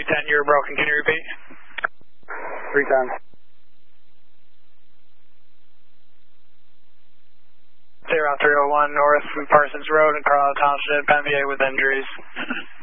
310, you're broken. Can you repeat? 310. 0301 North from Parsons Road in Carlisle Township, MVA with injuries.